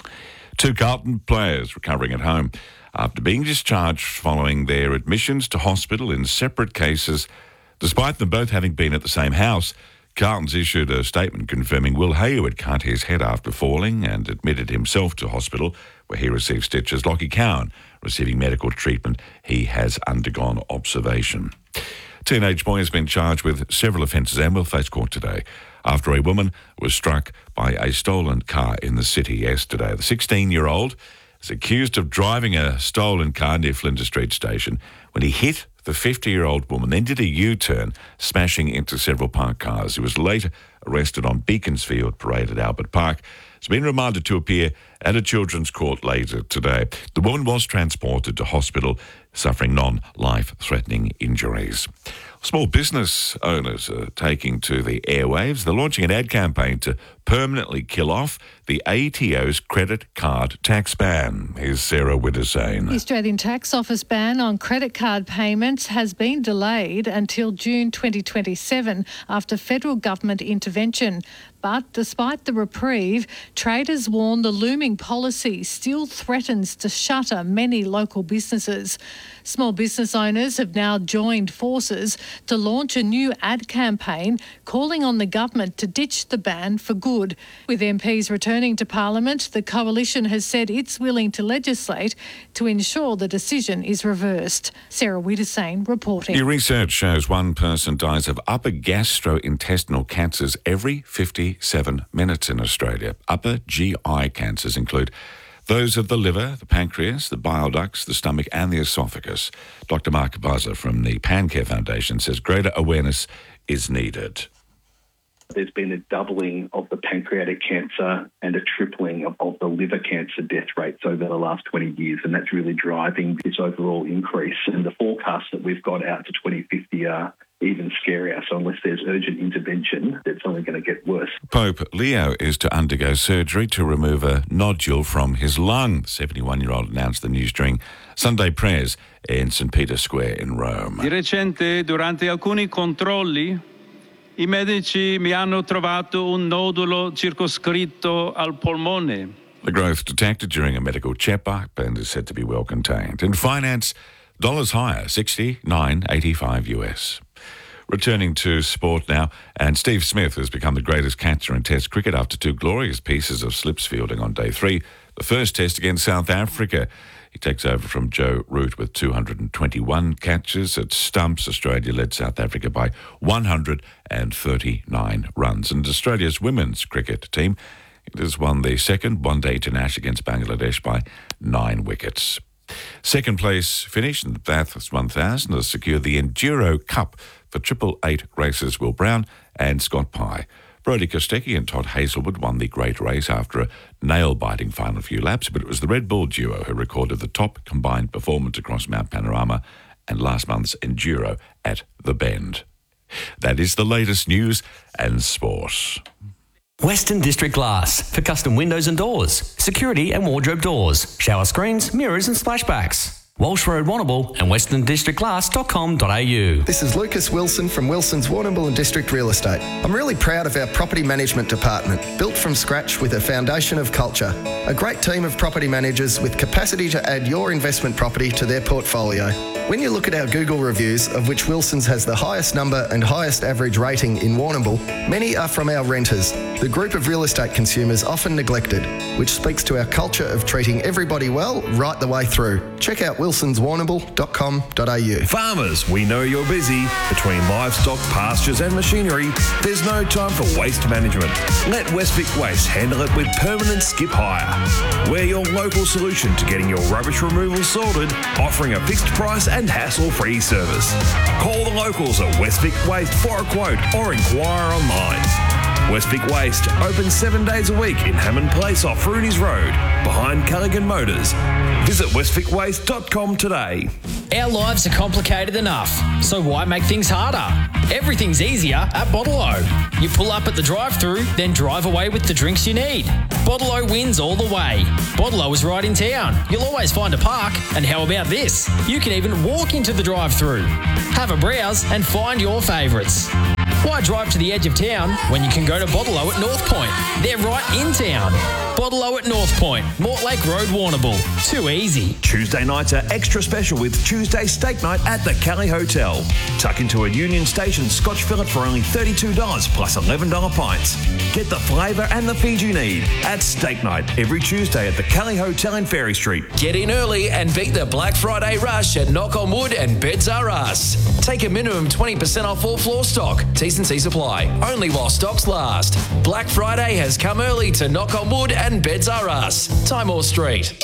Two Carlton players recovering at home after being discharged following their admissions to hospital in separate cases. Despite them both having been at the same house, Carlton's issued a statement confirming Will Hayward cut his head after falling and admitted himself to hospital where he received stitches. Lockie Cowan receiving medical treatment. He has undergone observation. Teenage boy has been charged with several offences and will face court today after a woman was struck by a stolen car in the city yesterday. The sixteen-year-old is accused of driving a stolen car near Flinders Street Station when he hit the fifty-year-old woman, then did a U-turn, smashing into several parked cars. He was later arrested on Beaconsfield Parade at Albert Park. He's been remanded to appear at a children's court later today. The woman was transported to hospital, suffering non-life-threatening injuries. Small business owners are taking to the airwaves. They're launching an ad campaign to permanently kill off the A T O's credit card tax ban. Here's Sarah Widders-Sain. The Australian Tax Office ban on credit card payments has been delayed until June twenty twenty-seven after federal government intervention. But despite the reprieve, traders warn the looming policy still threatens to shutter many local businesses. Small business owners have now joined forces to launch a new ad campaign calling on the government to ditch the ban for good. With M Ps returning to Parliament, the coalition has said it's willing to legislate to ensure the decision is reversed. Sarah Widders-Sain reporting. New research shows one person dies of upper gastrointestinal cancers every fifty-seven minutes in Australia. Upper G I cancers include those of the liver, the pancreas, the bile ducts, the stomach and the esophagus. Doctor Mark Buzzer from the PanCare Foundation says greater awareness is needed. There's been a doubling of the pancreatic cancer and a tripling of, of the liver cancer death rates over the last twenty years, and that's really driving this overall increase. And the forecasts that we've got out to twenty fifty are even scarier. So unless there's urgent intervention, it's only going to get worse. Pope Leo is to undergo surgery to remove a nodule from his lung. The seventy-one-year-old announced the news during Sunday prayers in Saint Peter's Square in Rome. Di recente, durante alcuni controlli, i medici mi hanno trovato un nodulo circoscritto al polmone. The growth detected during a medical checkup and is said to be well contained. In finance, dollars higher, sixty-nine eighty-five U S. Returning to sport now, and Steve Smith has become the greatest catcher in Test cricket after two glorious pieces of slips fielding on day three. The first Test against South Africa. He takes over from Joe Root with two hundred twenty-one catches at stumps. Australia led South Africa by one hundred thirty-nine runs. And Australia's women's cricket team, it has won the second one-day international against Bangladesh by nine wickets. Second place finish in the Bathurst one thousand has secured the Enduro Cup for Triple Eight racers Will Brown and Scott Pye. Brodie Kostecki and Todd Hazelwood won the great race after a nail-biting final few laps, but it was the Red Bull duo who recorded the top combined performance across Mount Panorama and last month's Enduro at The Bend. That is the latest news and sport. Western District Glass for custom windows and doors, security and wardrobe doors, shower screens, mirrors and splashbacks. Walsh Road, Warrnambool and western district glass dot com dot a u. This is Lucas Wilson from Wilson's Warrnambool and District Real Estate. I'm really proud of our property management department, built from scratch with a foundation of culture. A great team of property managers with capacity to add your investment property to their portfolio. When you look at our Google reviews, of which Wilson's has the highest number and highest average rating in Warrnambool, many are from our renters, the group of real estate consumers often neglected, which speaks to our culture of treating everybody well right the way through. Check out wilsons warrnambool dot com dot a u. Farmers, we know you're busy. Between livestock, pastures and machinery, there's no time for waste management. Let Westvic Waste handle it with permanent skip hire. We're your local solution to getting your rubbish removal sorted, offering a fixed price and hassle-free service. Call the locals at Westvic Waste for a quote or inquire online. Westvic Waste, open seven days a week in Hammond Place off Rooney's Road, behind Callaghan Motors. Visit westvic waste dot com today. Our lives are complicated enough, so why make things harder? Everything's easier at Bottle-O. You pull up at the drive-thru, then drive away with the drinks you need. Bottle-O wins all the way. Bottle-O is right in town. You'll always find a park, and how about this? You can even walk into the drive-thru. Have a browse and find your favourites. Why drive to the edge of town when you can go to Bottle-O at North Point? They're right in town. Bottle-O at North Point, Mortlake Road, Warrnambool. Too easy. Tuesday nights are extra special with Tuesday Steak Night at the Cali Hotel. Tuck into a Union Station Scotch fillet for only thirty-two dollars plus eleven dollars pints. Get the flavour and the feed you need at Steak Night every Tuesday at the Cali Hotel in Ferry Street. Get in early and beat the Black Friday rush at Knock on Wood and Beds R Us. Take a minimum twenty percent off all floor stock. T's and C's apply. Only while stocks last. Black Friday has come early to Knock on Wood and Beds R Us. Timor Street.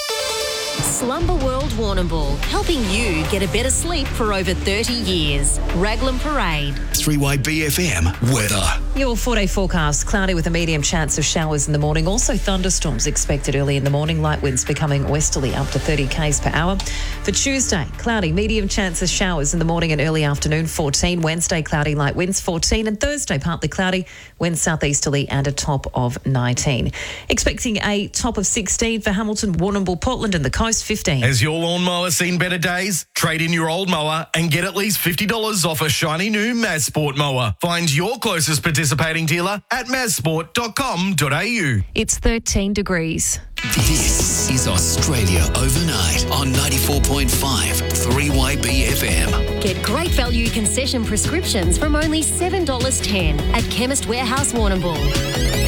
Slumber World Warrnambool, helping you get a better sleep for over thirty years. Raglan Parade. three Y B F M weather. Your four-day forecast, cloudy with a medium chance of showers in the morning. Also thunderstorms expected early in the morning. Light winds becoming westerly up to thirty k's per hour. For Tuesday, cloudy, medium chance of showers in the morning and early afternoon, fourteen. Wednesday, cloudy, light winds, fourteen. And Thursday, partly cloudy, winds southeasterly and a top of nineteen. Expecting a top of sixteen for Hamilton, Warrnambool, Portland and the coast, fifteen. Has your lawnmower seen better days? Trade in your old mower and get at least fifty dollars off a shiny new Mazsport mower. Find your closest participating dealer at mazsport dot com dot a u. It's thirteen degrees. This is Australia Overnight on ninety-four point five three Y B F M. Get great value concession prescriptions from only seven dollars ten at Chemist Warehouse Warrnambool.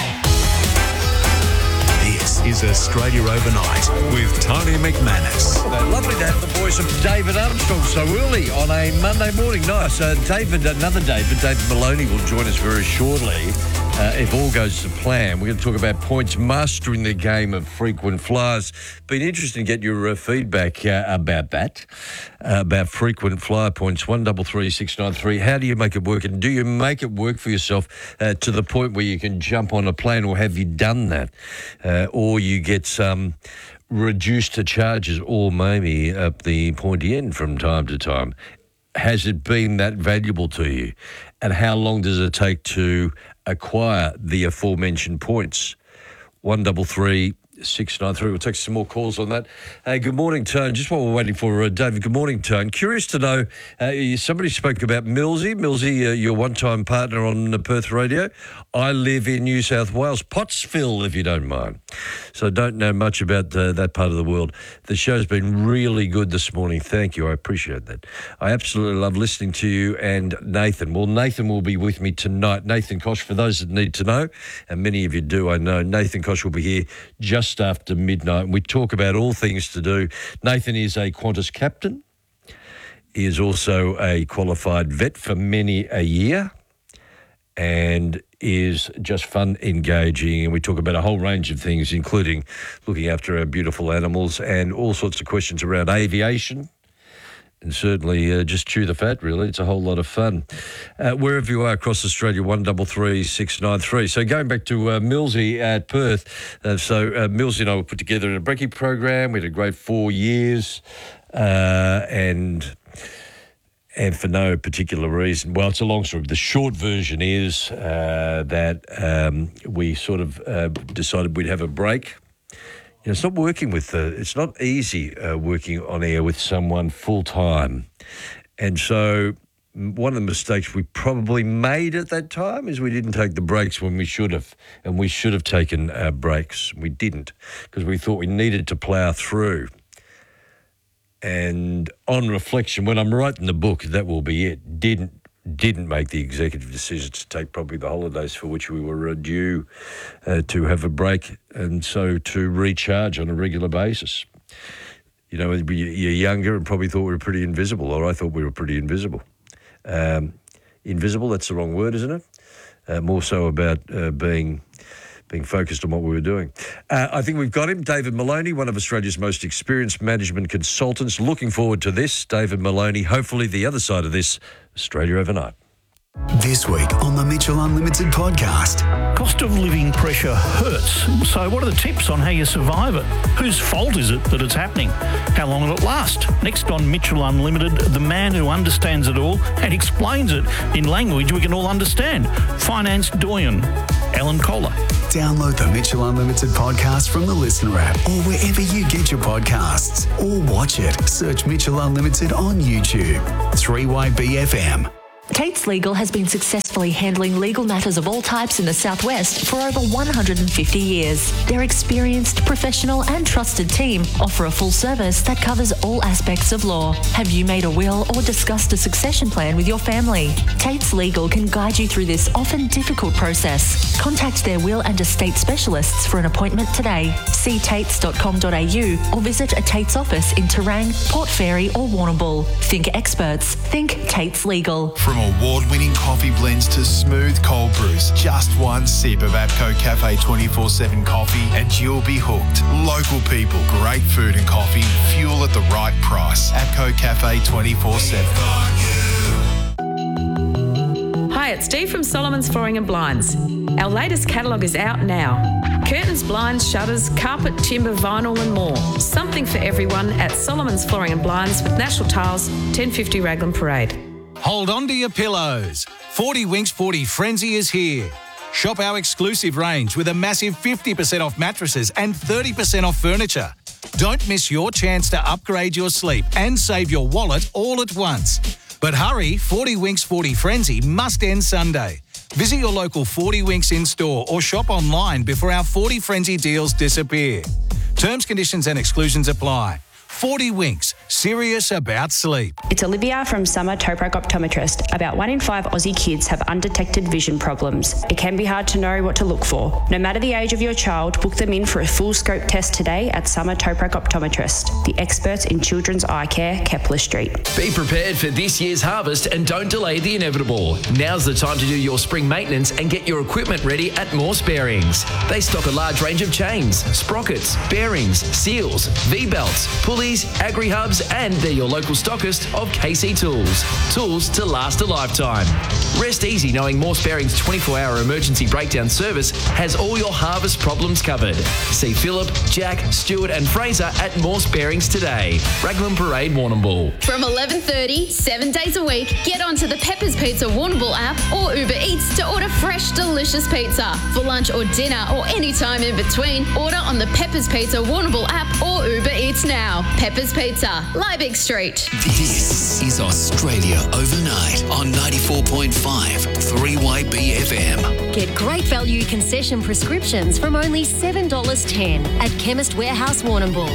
This is Australia Overnight with Tony McManus. Oh, lovely to have the voice of David Armstrong so early on a Monday morning. Nice. Uh, David, another David, David Maloney will join us very shortly. Uh, if all goes to plan, we're going to talk about points mastering the game of frequent flyers. Been interesting to get your uh, feedback uh, about that, uh, about frequent flyer points. One double three six nine three. How do you make it work, and do you make it work for yourself uh, to the point where you can jump on a plane, or have you done that, uh, or you get some reduced to charges, or maybe up the pointy end from time to time? Has it been that valuable to you? And how long does it take to acquire the aforementioned points? One double three six nine three. We'll take some more calls on that. Uh, good morning, Tone. Just while we're waiting for uh, David. Good morning, Tone. Curious to know, uh, somebody spoke about Millsy. Millsy, uh, your one-time partner on the Perth radio. I live in New South Wales, Pottsville, if you don't mind. So I don't know much about uh, that part of the world. The show's been really good this morning. Thank you. I appreciate that. I absolutely love listening to you and Nathan. Well, Nathan will be with me tonight. Nathan Koch, for those that need to know, and many of you do, I know, Nathan Koch will be here just after midnight. We talk about all things to do. Nathan is a Qantas captain. He is also a qualified vet for many a year, and is just fun, engaging, and we talk about a whole range of things, including looking after our beautiful animals and all sorts of questions around aviation. And certainly uh, just chew the fat, really. It's a whole lot of fun. Uh, wherever you are across Australia, one double three six nine three. So going back to uh, Millsy at Perth. Uh, so uh, Millsy and I were put together in a brekkie program. We had a great four years. Uh, and... And for no particular reason. Well, it's a long story. The short version is uh, that um, we sort of uh, decided we'd have a break. You know, it's not working with, uh, it's not easy uh, working on air with someone full time. And so one of the mistakes we probably made at that time is we didn't take the breaks when we should have. And we should have taken uh, breaks. We didn't, because we thought we needed to plough through. And on reflection, when I'm writing the book, that will be it. Didn't didn't make the executive decision to take probably the holidays for which we were due uh, to have a break, and so to recharge on a regular basis. You know, you're younger and probably thought we were pretty invisible, or I thought we were pretty invisible. Um, invisible, that's the wrong word, isn't it? Uh, more so about uh, being... being focused on what we were doing. Uh, I think we've got him, David Maloney, one of Australia's most experienced management consultants. Looking forward to this, David Maloney. Hopefully the other side of this, Australia Overnight. This week on the Mitchell Unlimited podcast. Cost of living pressure hurts. So what are the tips on how you survive it? Whose fault is it that it's happening? How long will it last? Next on Mitchell Unlimited, the man who understands it all and explains it in language we can all understand. Finance doyen, Alan Kohler. Download the Mitchell Unlimited podcast from the Listener app or wherever you get your podcasts. Or watch it. Search Mitchell Unlimited on YouTube. three Y B F M. Tate's Legal has been successfully handling legal matters of all types in the Southwest for over one hundred fifty years. Their experienced, professional and trusted team offer a full service that covers all aspects of law. Have you made a will or discussed a succession plan with your family? Tate's Legal can guide you through this often difficult process. Contact their will and estate specialists for an appointment today. See tates dot com dot a u or visit a Tate's office in Terang, Port Fairy or Warrnambool. Think experts. Think Tate's Legal. From award-winning coffee blends to smooth cold brews, just one sip of APCO Cafe twenty-four seven coffee and you'll be hooked. Local people, great food and coffee, fuel at the right price. APCO Cafe twenty-four seven. Hi, it's Dee from Solomon's Flooring and Blinds. Our latest catalogue is out now. Curtains, blinds, shutters, carpet, timber, vinyl and more. Something for everyone at Solomon's Flooring and Blinds with National Tiles, ten fifty Raglan Parade. Hold on to your pillows. forty Winks forty Frenzy is here. Shop our exclusive range with a massive fifty percent off mattresses and thirty percent off furniture. Don't miss your chance to upgrade your sleep and save your wallet all at once. But hurry, forty Winks forty Frenzy must end Sunday. Visit your local forty Winks in-store or shop online before our forty Frenzy deals disappear. Terms, conditions and exclusions apply. forty Winks, serious about sleep. It's Olivia from Summer Toprak Optometrist. About one in five Aussie kids have undetected vision problems. It can be hard to know what to look for. No matter the age of your child, book them in for a full scope test today at Summer Toprak Optometrist, the experts in children's eye care, Kepler Street. Be prepared for this year's harvest and don't delay the inevitable. Now's the time to do your spring maintenance and get your equipment ready at Morse Bearings. They stock a large range of chains, sprockets, bearings, seals, V-belts, pulleys, agri-hubs, and they're your local stockist of K C Tools. Tools to last a lifetime. Rest easy knowing Morse Bearings' twenty-four hour emergency breakdown service has all your harvest problems covered. See Philip, Jack, Stuart and Fraser at Morse Bearings today. Raglan Parade, Warrnambool. From eleven thirty, seven days a week, get onto the Peppers Pizza Warrnambool app or Uber Eats to order fresh, delicious pizza. For lunch or dinner or any time in between, order on the Peppers Pizza Warrnambool app or Uber Eats now. Peppers Pizza, Liebig Street. This is Australia Overnight on ninety-four point five three Y B F M. Get great value concession prescriptions from only seven dollars ten at Chemist Warehouse Warrnambool.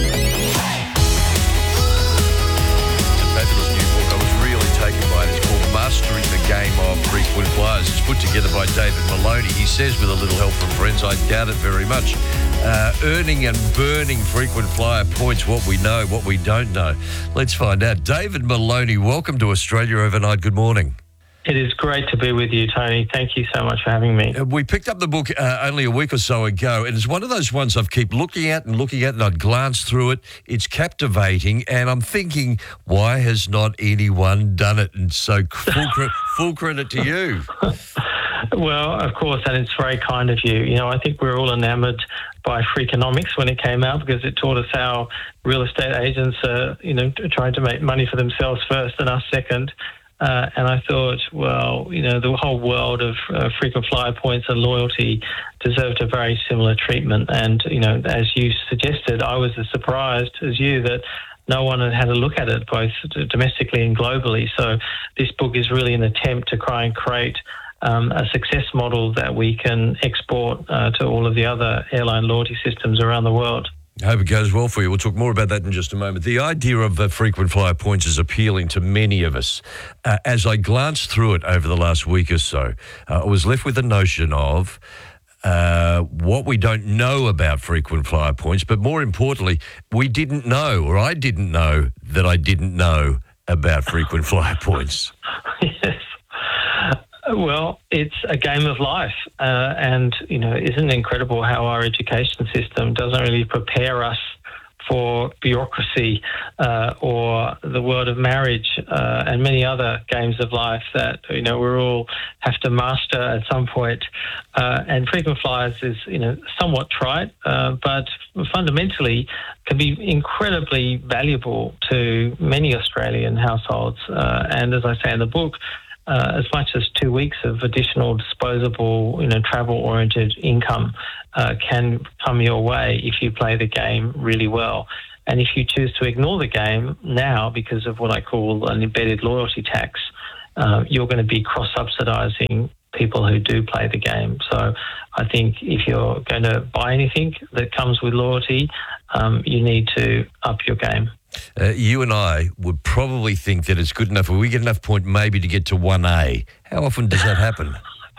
Fabulous new book. I was really taken by it. It's called Mastering the Game of Frequent Flyers. It's put together by David Maloney. He says with a little help from friends, I doubt it very much. Uh, earning and burning frequent flyer points, what we know, what we don't know. Let's find out. David Maloney, welcome to Australia Overnight. Good morning. It is great to be with you, Tony. Thank you so much for having me. Uh, we picked up the book uh, only a week or so ago, and it's one of those ones I've keep looking at and looking at, and I'd glance through it. It's captivating, and I'm thinking, why has not anyone done it? And so full, cre- full credit to you. Well, of course, and it's very kind of you. You know, I think we're all enamoured by Freakonomics when it came out because it taught us how real estate agents are, you know, trying to make money for themselves first and us second. Uh, and I thought, well, you know, the whole world of uh, frequent flyer points and loyalty deserved a very similar treatment. And, you know, as you suggested, I was as surprised as you that no one had had a look at it, both domestically and globally. So this book is really an attempt to try and create Um, a success model that we can export uh, to all of the other airline loyalty systems around the world. I hope it goes well for you. We'll talk more about that in just a moment. The idea of uh, frequent flyer points is appealing to many of us. Uh, as I glanced through it over the last week or so, uh, I was left with the notion of uh, what we don't know about frequent flyer points, but more importantly, we didn't know, or I didn't know that I didn't know about frequent flyer points. Yes. Well, it's a game of life, uh, and, you know, isn't it incredible how our education system doesn't really prepare us for bureaucracy uh, or the world of marriage uh, and many other games of life that, you know, we all have to master at some point. Uh, and frequent flyers is, you know, somewhat trite, uh, but fundamentally can be incredibly valuable to many Australian households. Uh, and as I say in the book, uh, as much as two weeks of additional disposable, you know, travel-oriented income uh, can come your way if you play the game really well. And if you choose to ignore the game now because of what I call an embedded loyalty tax, uh, you're going to be cross-subsidising people who do play the game. So I think if you're going to buy anything that comes with loyalty, um, you need to up your game. Uh, you and I would probably think that it's good enough, or we get enough point maybe to get to one A. How often does that happen?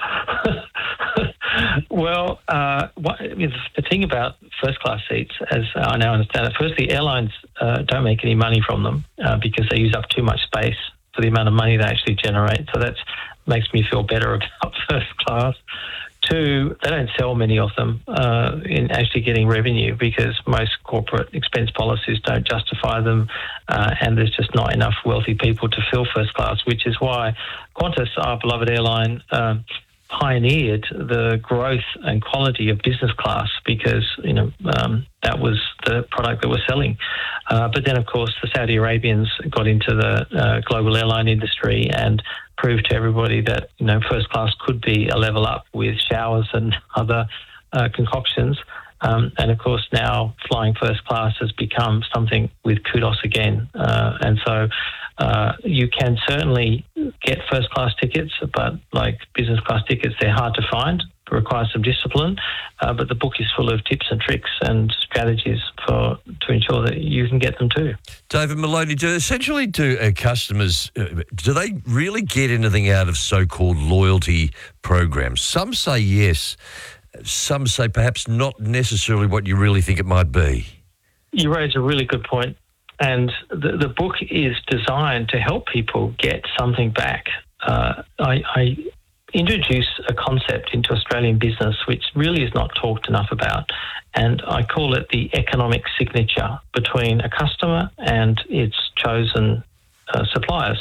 Well, uh, what, the thing about first-class seats, as I now understand it, firstly, airlines uh, don't make any money from them uh, because they use up too much space for the amount of money they actually generate. So that makes me feel better about first class. Two, they don't sell many of them uh, in actually getting revenue because most corporate expense policies don't justify them, uh, and there's just not enough wealthy people to fill first class, which is why Qantas, our beloved airline, um, pioneered the growth and quality of business class because, you know, um, that was the product that we're selling. Uh, but then, of course, the Saudi Arabians got into the uh, global airline industry and proved to everybody that, you know, first class could be a level up with showers and other uh, concoctions. Um, and, of course, now flying first class has become something with kudos again. Uh, and so uh, you can certainly get first class tickets, but like business class tickets, they're hard to find. It requires some discipline. Uh, but the book is full of tips and tricks and strategies for to ensure that you can get them too. David Maloney, do essentially do uh, customers, uh, do they really get anything out of so-called loyalty programs? Some say yes. Some say perhaps not necessarily what you really think it might be. You raise a really good point. And the, the book is designed to help people get something back. Uh, I, I introduce a concept into Australian business which really is not talked enough about. And I call it the economic signature between a customer and its chosen uh, suppliers.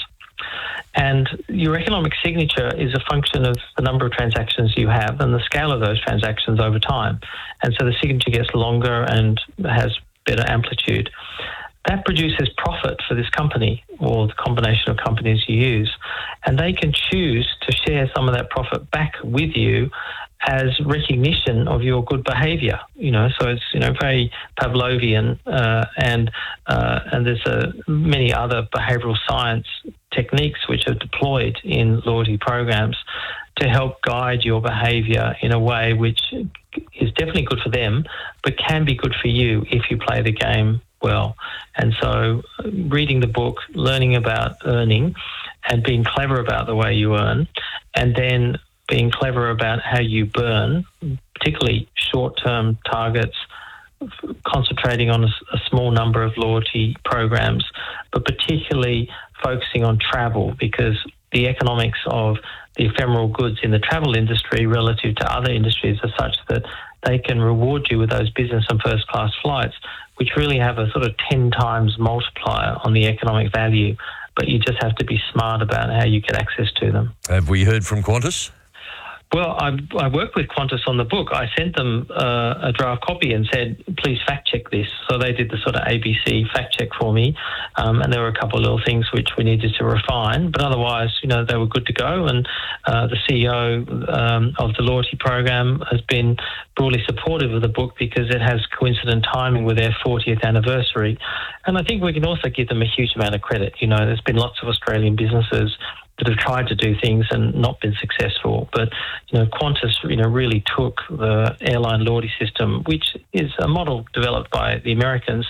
And your economic signature is a function of the number of transactions you have and the scale of those transactions over time. And so the signature gets longer and has better amplitude. That produces profit for this company or the combination of companies you use. And they can choose to share some of that profit back with you as recognition of your good behaviour. You know, so it's, you know, very Pavlovian, uh, and uh, and there's uh, many other behavioural science techniques which are deployed in loyalty programs to help guide your behaviour in a way which is definitely good for them, but can be good for you if you play the game well. And so reading the book, learning about earning and being clever about the way you earn, and then being clever about how you burn, particularly short-term targets, concentrating on a, a small number of loyalty programs, but particularly focusing on travel because the economics of the ephemeral goods in the travel industry relative to other industries are such that they can reward you with those business and first class flights, which really have a sort of ten times multiplier on the economic value, but you just have to be smart about how you get access to them. Have we heard from Qantas? Well, I, I worked with Qantas on the book. I sent them uh, a draft copy and said, please fact check this. So they did the sort of A B C fact check for me. Um, and there were a couple of little things which we needed to refine. But otherwise, you know, they were good to go. And uh, the C E O um, of the loyalty program has been broadly supportive of the book because it has coincident timing with their fortieth anniversary. And I think we can also give them a huge amount of credit. You know, there's been lots of Australian businesses that have tried to do things and not been successful. But, you know, Qantas, you know, really took the airline loyalty system, which is a model developed by the Americans,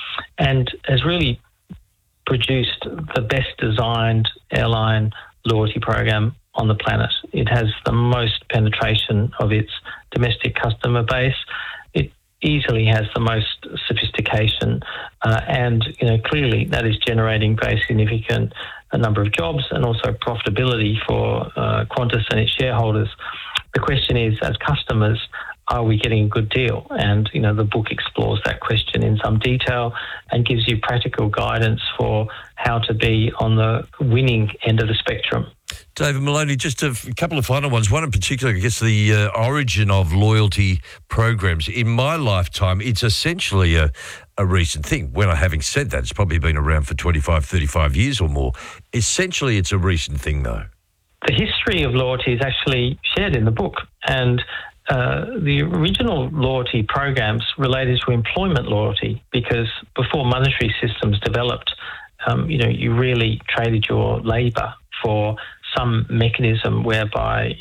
and has really produced the best designed airline loyalty program on the planet. It has the most penetration of its domestic customer base. It easily has the most sophistication, uh, and, you know, clearly that is generating very significant a number of jobs and also profitability for uh, Qantas and its shareholders. The question is, as customers, are we getting a good deal? And, you know, the book explores that question in some detail and gives you practical guidance for how to be on the winning end of the spectrum. David Maloney, just a f- couple of final ones. One in particular, I guess, the uh, origin of loyalty programs. In my lifetime, it's essentially a, a recent thing. When I, having said that, it's probably been around for twenty-five, thirty-five years or more. Essentially, it's a recent thing, though. The history of loyalty is actually shared in the book, and uh, the original loyalty programs related to employment loyalty, because before monetary systems developed, um, you know, you really traded your labour for some mechanism whereby